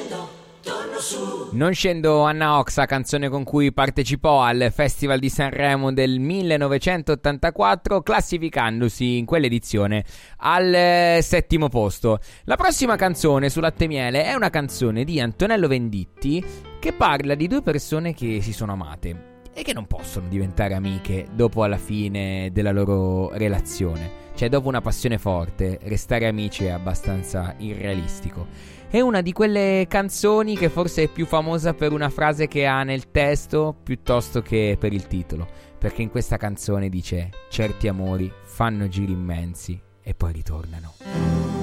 Non scendo, Anna Oxa, canzone con cui partecipò al Festival di Sanremo del 1984, classificandosi in quell'edizione al settimo posto. La prossima canzone su Latte e Miele è una canzone di Antonello Venditti che parla di due persone che si sono amate e che non possono diventare amiche dopo alla fine della loro relazione. Cioè, dopo una passione forte, restare amici è abbastanza irrealistico. È una di quelle canzoni che forse è più famosa per una frase che ha nel testo piuttosto che per il titolo, perché in questa canzone dice: certi amori fanno giri immensi e poi ritornano.